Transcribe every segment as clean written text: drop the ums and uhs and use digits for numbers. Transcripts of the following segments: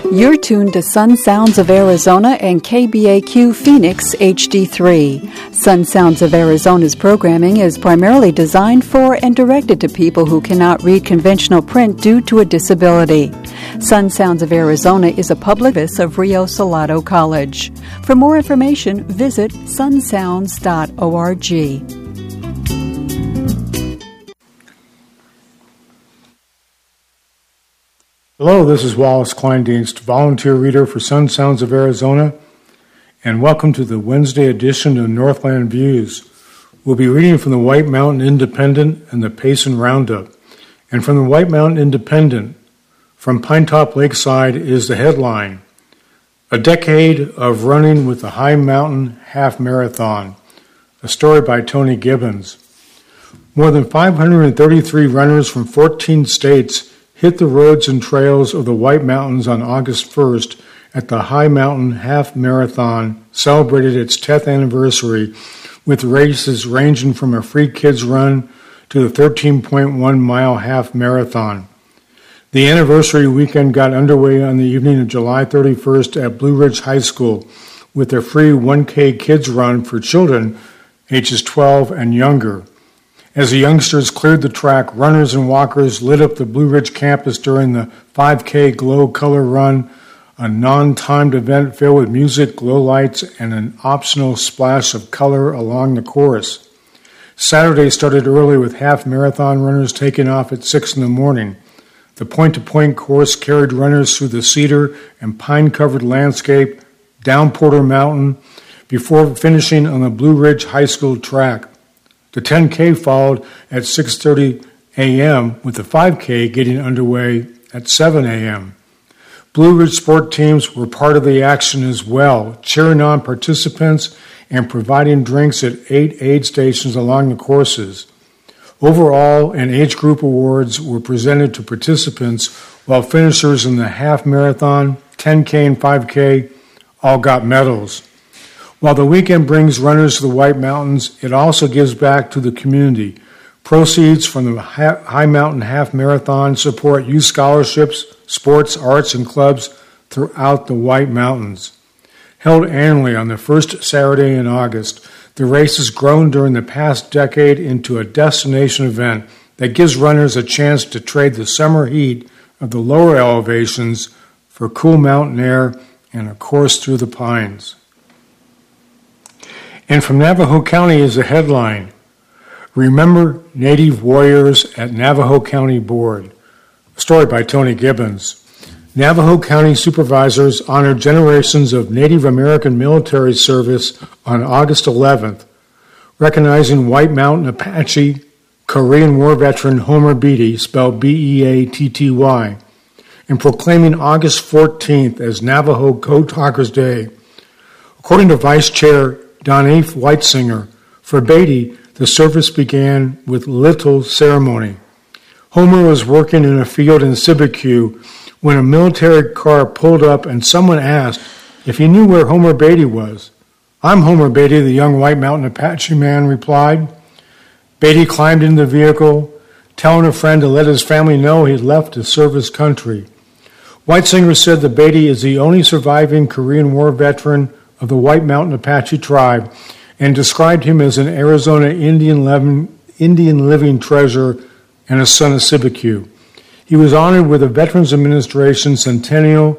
You're tuned to Sun Sounds of Arizona and KBAQ Phoenix HD3. Sun Sounds of Arizona's programming is primarily designed for and directed to people who cannot read conventional print due to a disability. Sun Sounds of Arizona is a public service of Rio Salado College. For more information, visit sunsounds.org. Hello, this is Wallace Kleindienst, volunteer reader for Sun Sounds of Arizona, and welcome to the Wednesday edition of Northland Views. We'll be reading from the White Mountain Independent and the Payson Roundup. And from the White Mountain Independent, from Pinetop Lakeside is the headline, A Decade of Running with the High Mountain Half Marathon, a story by Tony Gibbons. More than 533 runners from 14 states hit the roads and trails of the White Mountains on August 1st at the High Mountain Half Marathon celebrated its 10th anniversary with races ranging from a free kids run to the 13.1-mile half marathon. The anniversary weekend got underway on the evening of July 31st at Blue Ridge High School with a free 1K kids run for children ages 12 and younger. As the youngsters cleared the track, runners and walkers lit up the Blue Ridge campus during the 5K Glow Color Run, a non-timed event filled with music, glow lights, and an optional splash of color along the course. Saturday started early with half-marathon runners taking off at 6 in the morning. The point-to-point course carried runners through the cedar and pine-covered landscape, down Porter Mountain, before finishing on the Blue Ridge High School track. The 10K followed at 6:30 a.m., with the 5K getting underway at 7 a.m. Blue Ridge sport teams were part of the action as well, cheering on participants and providing drinks at 8 aid stations along the courses. Overall, and age group awards were presented to participants, while finishers in the half marathon, 10K, and 5K all got medals. While the weekend brings runners to the White Mountains, it also gives back to the community. Proceeds from the High Mountain Half Marathon support youth scholarships, sports, arts, and clubs throughout the White Mountains. Held annually on the first Saturday in August, the race has grown during the past decade into a destination event that gives runners a chance to trade the summer heat of the lower elevations for cool mountain air and a course through the pines. And from Navajo County is a headline, Remember Native Warriors at Navajo County Board, a story by Tony Gibbons. Navajo County supervisors honored generations of Native American military service on August 11th, recognizing White Mountain Apache Korean War veteran Homer Beatty, spelled B-E-A-T-T-Y, and proclaiming August 14th as Navajo Code Talkers Day. According to Vice Chair Donaif Whitesinger, for Beatty, the service began with little ceremony. Homer was working in a field in Sibique when a military car pulled up and someone asked if he knew where Homer Beatty was. I'm Homer Beatty, the young White Mountain Apache man replied. Beatty climbed into the vehicle, telling a friend to let his family know he had left to serve his country. Whitesinger said that Beatty is the only surviving Korean War veteran of the White Mountain Apache tribe and described him as an Arizona Indian living treasure and a son of Sibique. He was honored with a Veterans Administration Centennial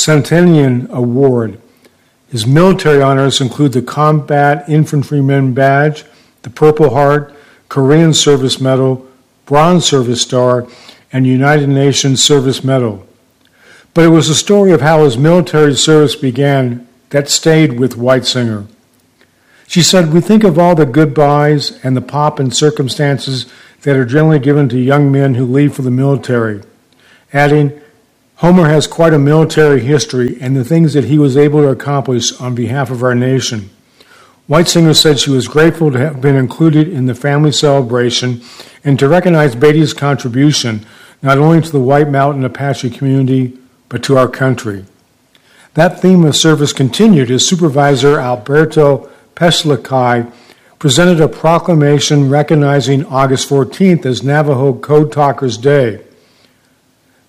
Award. His military honors include the Combat Infantryman Badge, the Purple Heart, Korean Service Medal, Bronze Service Star, and United Nations Service Medal. But it was the story of how his military service began that stayed with Whitesinger. She said, we think of all the goodbyes and the pomp and circumstances that are generally given to young men who leave for the military, adding, Homer has quite a military history and the things that he was able to accomplish on behalf of our nation. Whitesinger said she was grateful to have been included in the family celebration and to recognize Beatty's contribution not only to the White Mountain Apache community, but to our country. That theme of service continued as Supervisor Alberto Peslikai presented a proclamation recognizing August 14th as Navajo Code Talkers Day.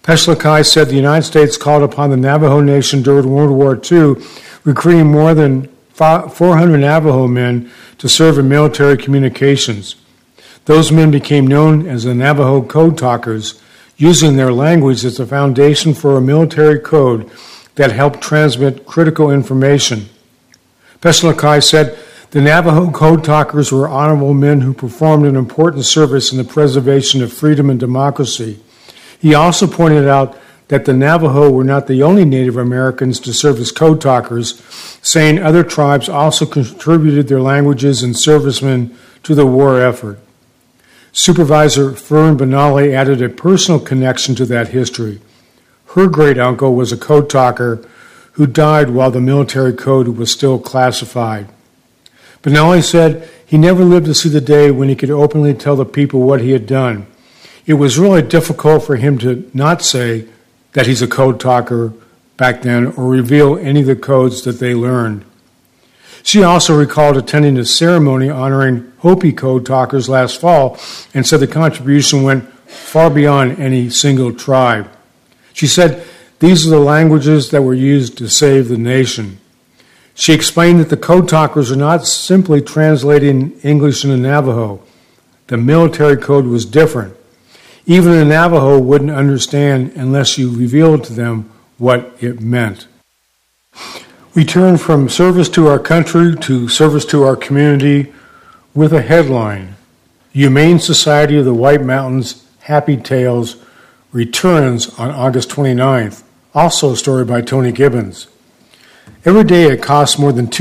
Peschlakai said the United States called upon the Navajo Nation during World War II, recruiting more than 400 Navajo men to serve in military communications. Those men became known as the Navajo Code Talkers, using their language as the foundation for a military code that helped transmit critical information. Peschlakai said the Navajo Code Talkers were honorable men who performed an important service in the preservation of freedom and democracy. He also pointed out that the Navajo were not the only Native Americans to serve as code talkers, saying other tribes also contributed their languages and servicemen to the war effort. Supervisor Fern Benally added a personal connection to that history. Her great-uncle was a code talker who died while the military code was still classified. Benally said he never lived to see the day when he could openly tell the people what he had done. It was really difficult for him to not say that he's a code talker back then or reveal any of the codes that they learned. She also recalled attending a ceremony honoring Hopi code talkers last fall and said the contribution went far beyond any single tribe. She said these are the languages that were used to save the nation. She explained that the code talkers are not simply translating English into Navajo. The military code was different. Even a Navajo wouldn't understand unless you revealed to them what it meant. We turn from service to our country to service to our community with a headline: Humane Society of the White Mountains Happy Tales returns on August 29th. Also a story by Tony Gibbons. Every day it costs more than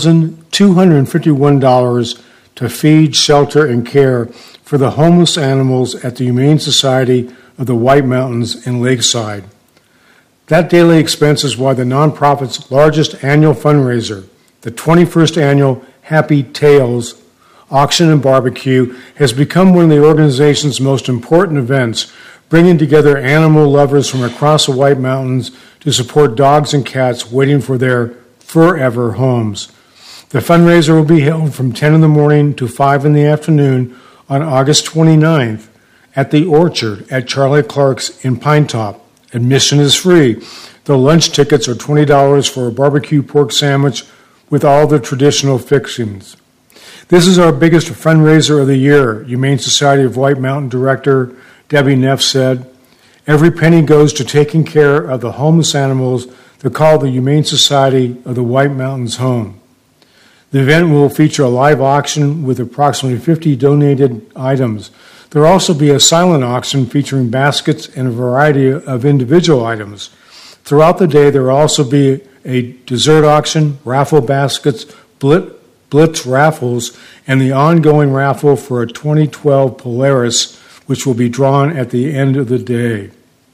$2,251 to feed, shelter, and care for the homeless animals at the Humane Society of the White Mountains in Lakeside. That daily expense is why the nonprofit's largest annual fundraiser, the 21st annual Happy Tales Auction and Barbecue, has become one of the organization's most important events, bringing together animal lovers from across the White Mountains to support dogs and cats waiting for their forever homes. The fundraiser will be held from 10 in the morning to 5 in the afternoon on August 29th at the Orchard at Charlie Clark's in Pinetop. Admission is free. The lunch tickets are $20 for a barbecue pork sandwich with all the traditional fixings. This is our biggest fundraiser of the year, Humane Society of White Mountain Director Debbie Neff said. Every penny goes to taking care of the homeless animals that call the Humane Society of the White Mountains home. The event will feature a live auction with approximately 50 donated items. There will also be a silent auction featuring baskets and a variety of individual items. Throughout the day, there will also be a dessert auction, raffle baskets, blitz raffles, and the ongoing raffle for a 2012 Polaris, which will be drawn at the end of the day.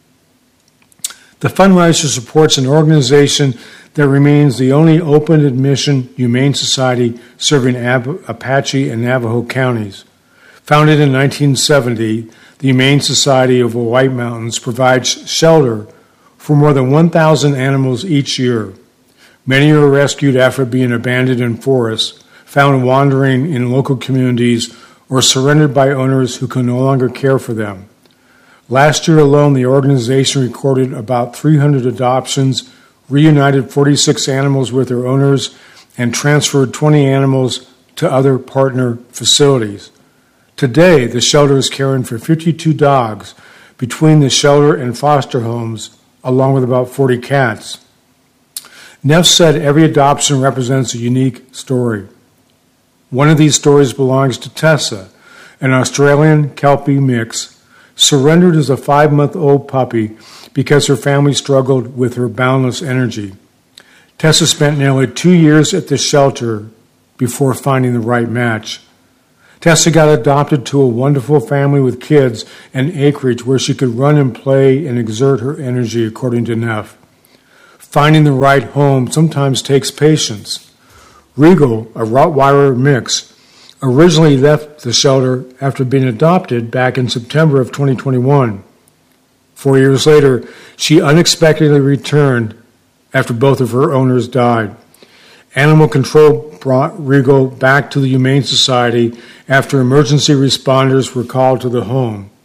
The fundraiser supports an organization that remains the only open admission humane society serving Apache and Navajo counties. Founded in 1970, the Humane Society of the White Mountains provides shelter for more than 1,000 animals each year. Many are rescued after being abandoned in forests, found wandering in local communities, or surrendered by owners who can no longer care for them. Last year alone, the organization recorded about 300 adoptions, reunited 46 animals with their owners, and transferred 20 animals to other partner facilities. Today, the shelter is caring for 52 dogs between the shelter and foster homes, along with about 40 cats. Neff said every adoption represents a unique story. One of these stories belongs to Tessa, an Australian Kelpie mix, surrendered as a 5-month-old puppy because her family struggled with her boundless energy. Tessa spent nearly 2 years at the shelter before finding the right match. Tessa got adopted to a wonderful family with kids and acreage where she could run and play and exert her energy, according to Neff. Finding the right home sometimes takes patience. Regal, a Rottweiler mix, originally left the shelter after being adopted back in September of 2021. 4 years later, she unexpectedly returned after both of her owners died. Animal Control brought Regal back to the Humane Society after emergency responders were called to the home.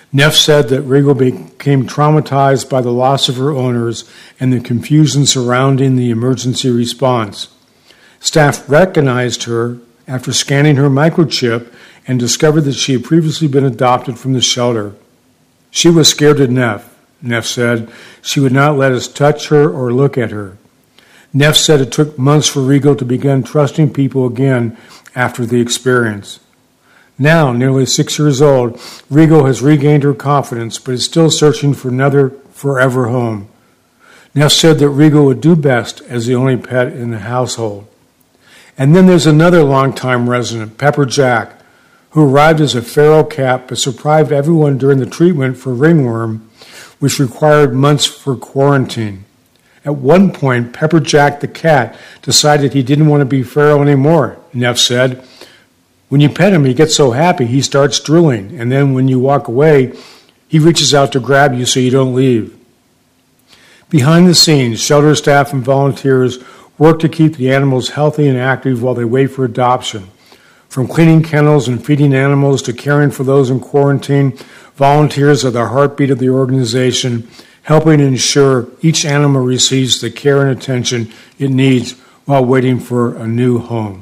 Neff said that Regal became traumatized by the loss of her owners and the confusion surrounding the emergency response. Staff recognized her after scanning her microchip and discovered that she had previously been adopted from the shelter. She was scared of Neff said. She would not let us touch her or look at her. Neff said it took months for Regal to begin trusting people again after the experience. Now, nearly 6 years old, Regal has regained her confidence, but is still searching for another forever home. Neff said that Regal would do best as the only pet in the household. And then there's another longtime resident, Pepper Jack, who arrived as a feral cat but survived everyone during the treatment for ringworm, which required months for quarantine. At one point, Pepper Jack the cat decided he didn't want to be feral anymore, Neff said. When you pet him, he gets so happy he starts drooling, and then when you walk away, he reaches out to grab you so you don't leave. Behind the scenes, shelter staff and volunteers work to keep the animals healthy and active while they wait for adoption. From cleaning kennels and feeding animals to caring for those in quarantine, volunteers are the heartbeat of the organization, helping ensure each animal receives the care and attention it needs while waiting for a new home.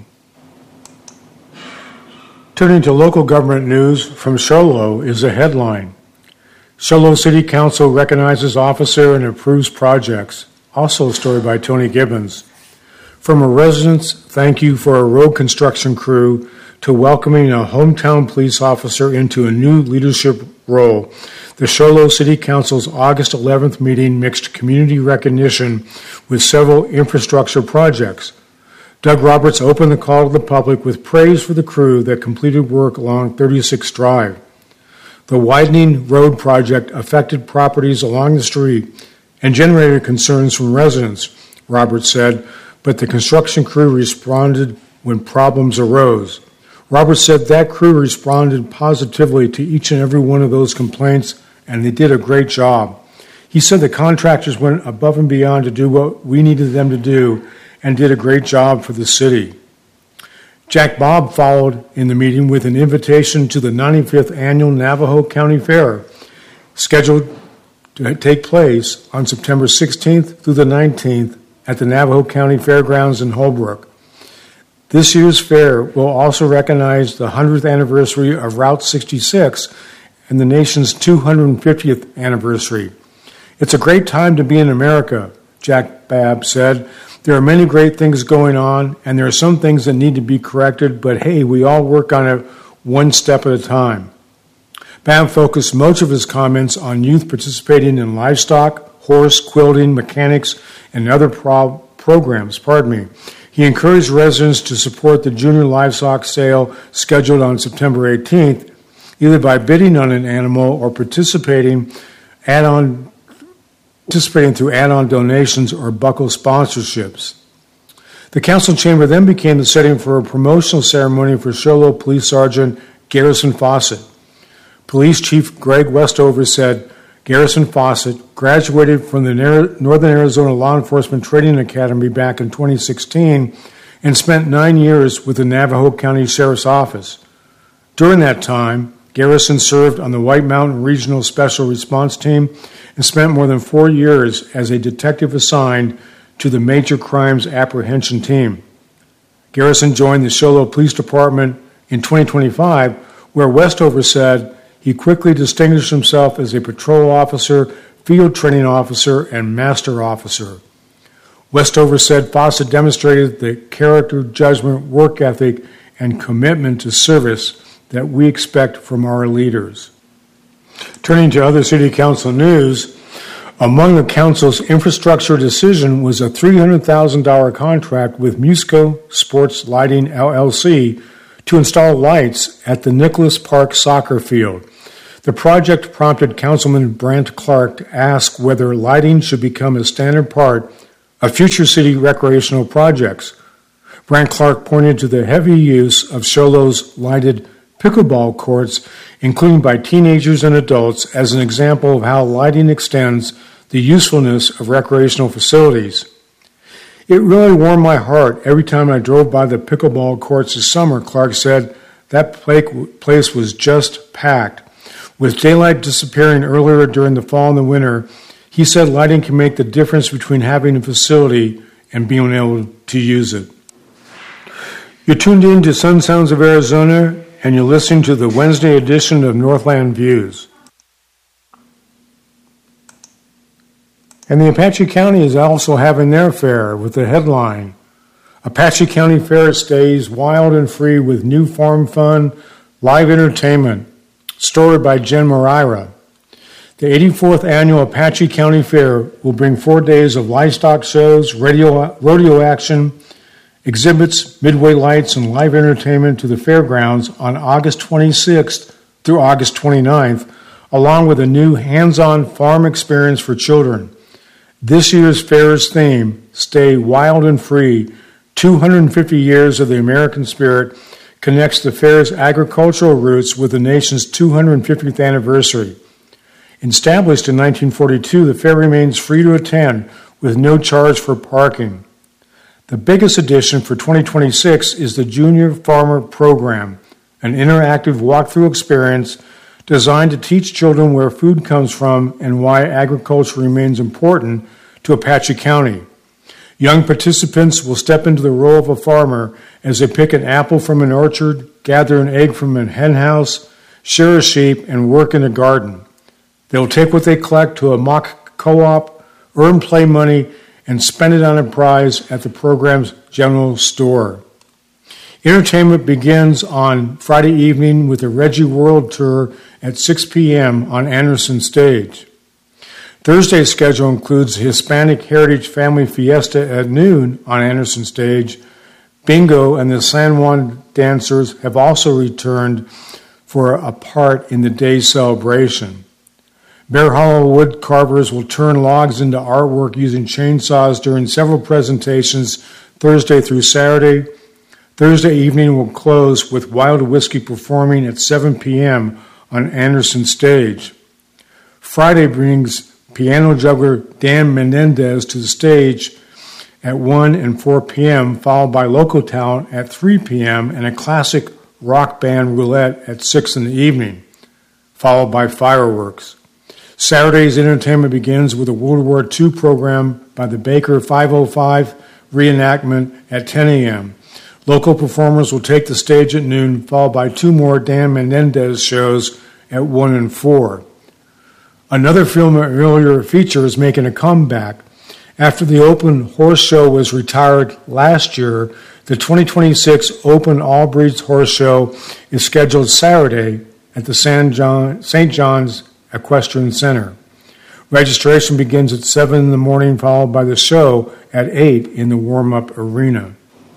Turning to local government news from Show Low is a headline. Show Low City Council recognizes officer and approves projects. Also a story by Tony Gibbons. From a residence, thank you for a road construction crew to welcoming a hometown police officer into a new leadership role. The Show Low City Council's August 11th meeting mixed community recognition with several infrastructure projects. Doug Roberts opened the call to the public with praise for the crew that completed work along 36th Drive. The widening road project affected properties along the street and generated concerns from residents, Roberts said, but the construction crew responded when problems arose. Roberts said that crew responded positively to each and every one of those complaints, and they did a great job. He said the contractors went above and beyond to do what we needed them to do and did a great job for the city. Jack Bob followed in the meeting with an invitation to the 95th Annual Navajo County Fair, scheduled to take place on September 16th through the 19th at the Navajo County Fairgrounds in Holbrook. This year's fair will also recognize the 100th anniversary of Route 66 and the nation's 250th anniversary. It's a great time to be in America, Jack Babb said. There are many great things going on, and there are some things that need to be corrected, but hey, we all work on it one step at a time. Babb focused most of his comments on youth participating in livestock, horse, quilting, mechanics, and other programs. He encouraged residents to support the junior livestock sale scheduled on September 18th, either by bidding on an animal or participating through add-on donations or buckle sponsorships. The council chamber then became the setting for a promotional ceremony for Show Low Police Sergeant Garrison Fawcett. Police Chief Greg Westover said Garrison Fawcett graduated from the Northern Arizona Law Enforcement Training Academy back in 2016 and spent 9 years with the Navajo County Sheriff's Office. During that time, Garrison served on the White Mountain Regional Special Response Team and spent more than 4 years as a detective assigned to the Major Crimes Apprehension Team. Garrison joined the Show Low Police Department in 2025, where Westover said he quickly distinguished himself as a patrol officer, field training officer, and master officer. Westover said Fawcett demonstrated the character, judgment, work ethic, and commitment to service that we expect from our leaders. Turning to other City Council news, among the Council's infrastructure decision was a $300,000 contract with Musco Sports Lighting, LLC, to install lights at the Nicholas Park soccer field. The project prompted Councilman Brant Clark to ask whether lighting should become a standard part of future city recreational projects. Brant Clark pointed to the heavy use of Show Low's lighted pickleball courts, including by teenagers and adults, as an example of how lighting extends the usefulness of recreational facilities. It really warmed my heart every time I drove by the pickleball courts this summer, Clark said. That place was just packed. With daylight disappearing earlier during the fall and the winter, he said lighting can make the difference between having a facility and being able to use it. You're tuned in to Sun Sounds of Arizona, and you're listening to the Wednesday edition of Northland Views. And the Apache County is also having their fair with the headline, Apache County Fair stays wild and free with new farm fun, live entertainment. Story by Jen Moreira. The 84th annual Apache County Fair will bring 4 days of livestock shows, rodeo action, exhibits, midway lights, and live entertainment to the fairgrounds on August 26th through August 29th, along with a new hands-on farm experience for children. This year's fair's theme, Stay Wild and Free, 250 years of the American spirit, connects the fair's agricultural roots with the nation's 250th anniversary. Established in 1942, the fair remains free to attend with no charge for parking. The biggest addition for 2026 is the Junior Farmer Program, an interactive walkthrough experience designed to teach children where food comes from and why agriculture remains important to Apache County. Young participants will step into the role of a farmer as they pick an apple from an orchard, gather an egg from a hen house, shear a sheep, and work in a garden. They'll take what they collect to a mock co-op, earn play money, and spend it on a prize at the program's general store. Entertainment begins on Friday evening with the Reggie World Tour at 6 p.m. on Anderson Stage. Thursday's schedule includes the Hispanic Heritage Family Fiesta at noon on Anderson Stage. Bingo and the San Juan dancers have also returned for a part in the day's celebration. Bear Hollow wood carvers will turn logs into artwork using chainsaws during several presentations Thursday through Saturday. Thursday evening will close with Wild Whiskey performing at 7 p.m. on Anderson Stage. Friday brings piano juggler Dan Menendez to the stage at 1 and 4 p.m., followed by local talent at 3 p.m. and a classic rock band roulette at 6 in the evening, followed by fireworks. Saturday's entertainment begins with a World War II program by the Baker 505 reenactment at 10 a.m. Local performers will take the stage at noon, followed by 2 more Dan Menendez shows at 1 and 4. Another film earlier feature is making a comeback. After the Open Horse Show was retired last year, the 2026 Open All Breeds Horse Show is scheduled Saturday at the St. John's Equestrian Center. Registration begins at 7 in the morning, followed by the show at 8 in the warm-up arena.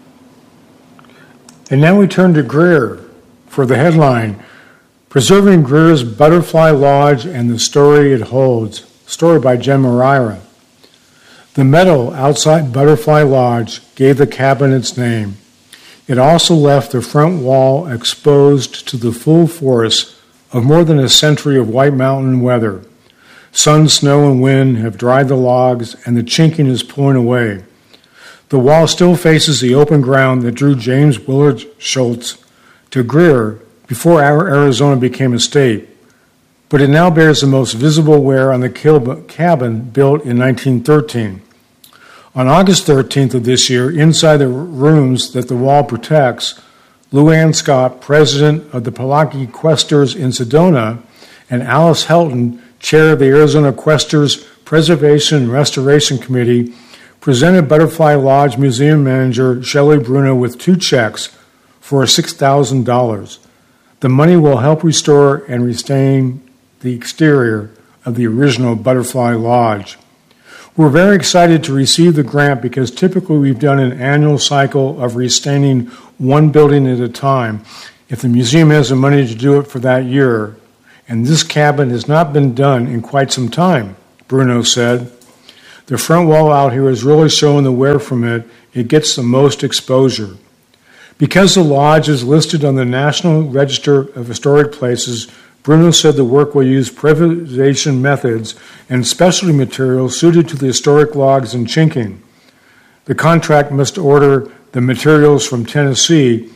And now we turn to Greer for the headline, Preserving Greer's Butterfly Lodge and the Story It Holds, story by Jen Moreira. The meadow outside Butterfly Lodge gave the cabin its name. It also left the front wall exposed to the full force of more than a century of White Mountain weather. Sun, snow, and wind have dried the logs, and the chinking is pulling away. The wall still faces the open ground that drew James Willard Schultz to Greer before Arizona became a state, but it now bears the most visible wear on the cabin built in 1913. On August 13th of this year, inside the rooms that the wall protects, Lou Ann Scott, president of the Palaki Questers in Sedona, and Alice Helton, chair of the Arizona Questers Preservation and Restoration Committee, presented Butterfly Lodge museum manager Shelley Bruno with 2 checks for $6,000. The money will help restore and restain the exterior of the original Butterfly Lodge. We're very excited to receive the grant because typically we've done an annual cycle of restaining one building at a time if the museum has the money to do it for that year, and this cabin has not been done in quite some time, Bruno said. The front wall out here is really showing the wear from it. It gets the most exposure. Because the lodge is listed on the National Register of Historic Places, Bruno said the work will use preservation methods and specialty materials suited to the historic logs and chinking. The contract must order the materials from Tennessee,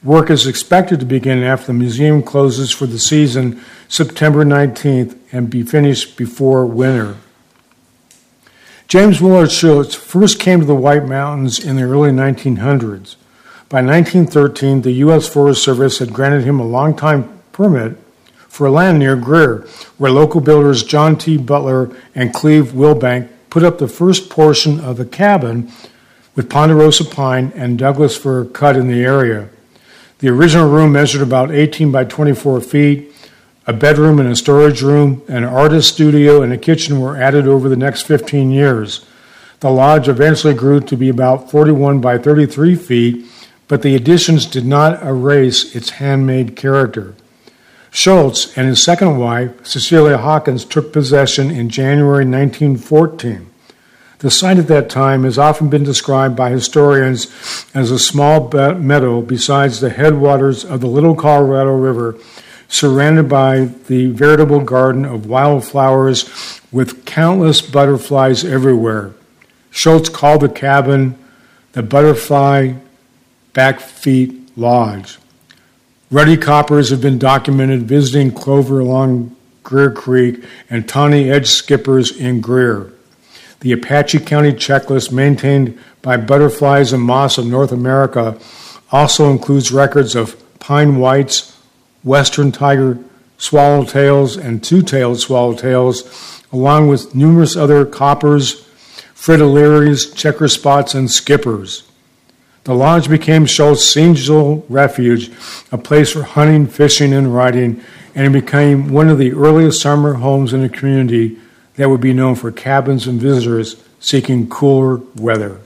Work is expected to begin after the museum closes for the season September 19th and be finished before winter. James Willard Schultz first came to the White Mountains in the early 1900s. By 1913, the U.S. Forest Service had granted him a long-time permit for land near Greer, where local builders John T. Butler and Cleve Wilbank put up the first portion of a cabin with ponderosa pine and Douglas fir cut in the area. The original room measured about 18 by 24 feet. A bedroom and a storage room, an artist studio, and a kitchen were added over the next 15 years. The lodge eventually grew to be about 41 by 33 feet, but the additions did not erase its handmade character. Schultz and his second wife, Cecilia Hawkins, took possession in January 1914. The site at that time has often been described by historians as a small meadow besides the headwaters of the Little Colorado River, surrounded by the veritable garden of wildflowers with countless butterflies everywhere. Schultz called the cabin the Butterfly Blackfeet Lodge. Ruddy coppers have been documented visiting Clover along Greer Creek and tawny edge skippers in Greer. The Apache County checklist maintained by Butterflies and Moss of North America also includes records of pine whites, western tiger swallowtails, and two-tailed swallowtails, along with numerous other coppers, fritillaries, checker spots, and skippers. The lodge became Schultz's seasonal refuge, a place for hunting, fishing, and riding, and it became one of the earliest summer homes in the community that would be known for cabins and visitors seeking cooler weather.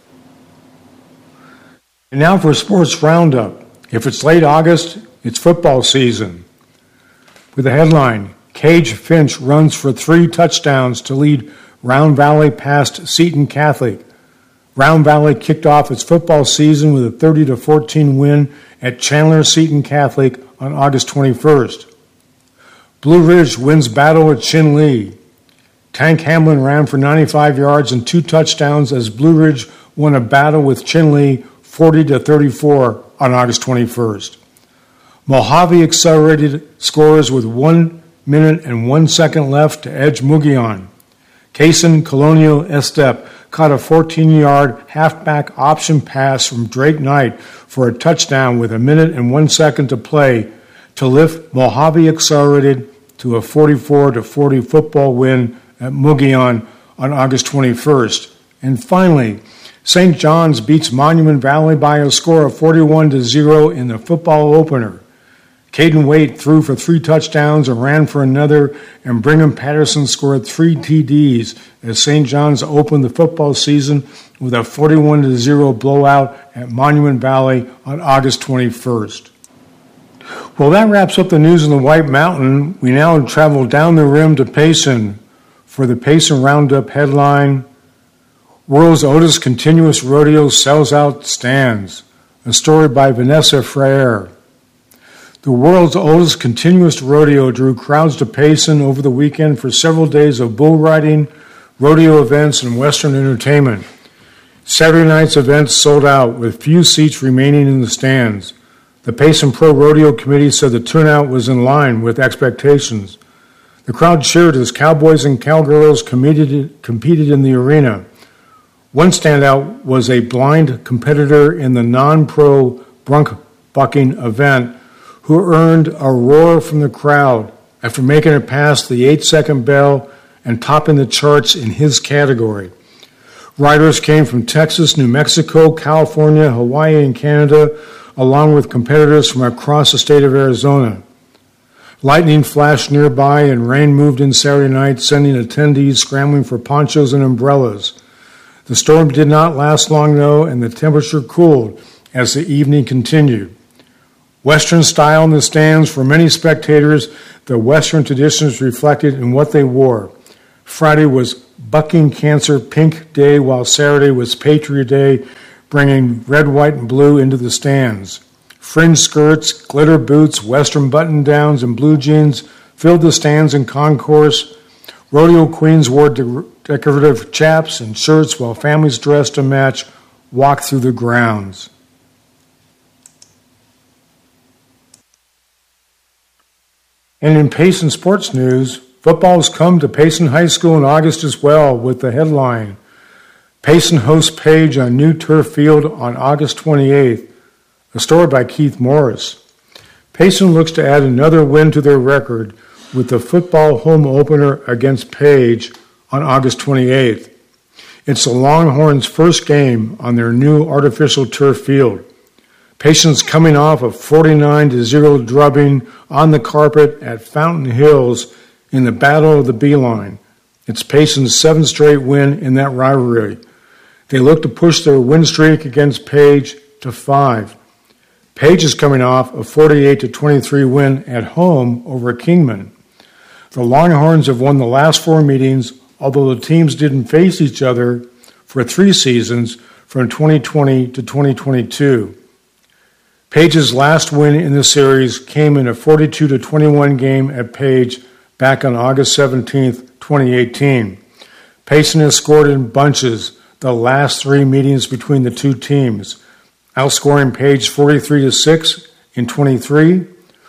And now for a sports roundup. If it's late August, it's football season. With the headline, Cage Finch runs for 3 touchdowns to lead Round Valley past Seton Catholic. Round Valley kicked off its football season with a 30-14 win at Chandler Seton Catholic on August 21st. Blue Ridge wins battle at Chin Lee. Tank Hamlin ran for 95 yards and 2 touchdowns as Blue Ridge won a battle with Chin Lee 40-34 on August 21st. Mojave accelerated scores with 1 minute and 1 second left to edge Mugion. Kaysen Colonial Estep caught a 14-yard halfback option pass from Drake Knight for a touchdown with 1 minute and 1 second to play to lift Mojave Accelerated to a 44-40 football win at Mugion on August 21st. And finally, St. John's beats Monument Valley by a score of 41-0 in the football opener. Caden Waite threw for 3 touchdowns and ran for another, and Brigham Patterson scored 3 TDs as St. John's opened the football season with a 41-0 blowout at Monument Valley on August 21st. Well, that wraps up the news in the White Mountain. We now travel down the rim to Payson for the Payson Roundup headline, World's Oldest Continuous Rodeo Sells Out Stands, a story by Vanessa Freire. The world's oldest continuous rodeo drew crowds to Payson over the weekend for several days of bull riding, rodeo events, and Western entertainment. Saturday night's events sold out, with few seats remaining in the stands. The Payson Pro Rodeo Committee said the turnout was in line with expectations. The crowd cheered as cowboys and cowgirls competed in the arena. One standout was a blind competitor in the non-pro bronc bucking event who earned a roar from the crowd after making it past the 8-second bell and topping the charts in his category. Riders came from Texas, New Mexico, California, Hawaii, and Canada, along with competitors from across the state of Arizona. Lightning flashed nearby and rain moved in Saturday night, sending attendees scrambling for ponchos and umbrellas. The storm did not last long, though, and the temperature cooled as the evening continued. Western style in the stands, for many spectators, the Western traditions reflected in what they wore. Friday was Bucking Cancer Pink Day, while Saturday was Patriot Day, bringing red, white, and blue into the stands. Fringe skirts, glitter boots, Western button-downs, and blue jeans filled the stands and concourse. Rodeo queens wore decorative chaps and shirts, while families dressed to match walked through the grounds. And in Payson sports news, football has come to Payson High School in August as well with the headline, Payson hosts Page on new turf field on August 28th, a story by Keith Morris. Payson looks to add another win to their record with the football home opener against Page on August 28th. It's the Longhorns' first game on their new artificial turf field. Payson's coming off a 49-0 drubbing on the carpet at Fountain Hills in the Battle of the Beeline. It's Payson's 7th straight win in that rivalry. They look to push their win streak against Page to 5. Page is coming off a 48-23 win at home over Kingman. The Longhorns have won the last 4 meetings, although the teams didn't face each other for 3 seasons from 2020 to 2022. Page's last win in the series came in a 42-21 game at Page back on August 17, 2018. Payson has scored in bunches the last 3 meetings between the two teams, outscoring Page 43-6 in 23,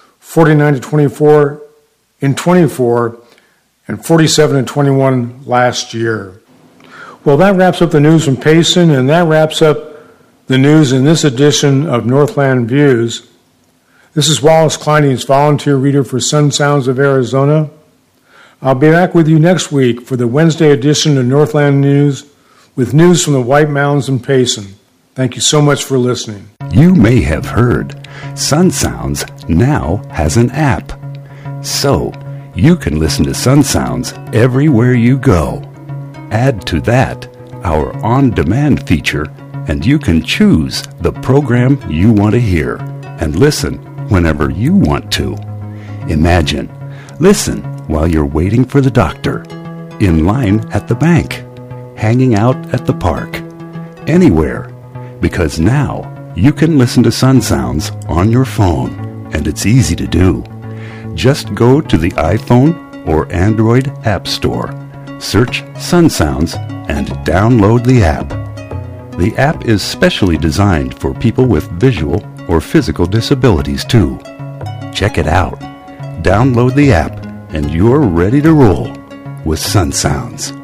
49-24 in 24, and 47-21 last year. Well, that wraps up the news from Payson, and that wraps up the news in this edition of Northland Views. This is Wallace Kleindienst, volunteer reader for Sun Sounds of Arizona. I'll be back with you next week for the Wednesday edition of Northland News with news from the White Mountains and Payson. Thank you so much for listening. You may have heard Sun Sounds now has an app. So you can listen to Sun Sounds everywhere you go. Add to that our on-demand feature, and you can choose the program you want to hear and listen whenever you want to. Imagine, listen while you're waiting for the doctor, in line at the bank, hanging out at the park, anywhere, because now you can listen to Sun Sounds on your phone, and it's easy to do. Just go to the iPhone or Android App Store, search Sun Sounds, and download the app. The app is specially designed for people with visual or physical disabilities too. Check it out. Download the app, and you're ready to roll with Sun Sounds.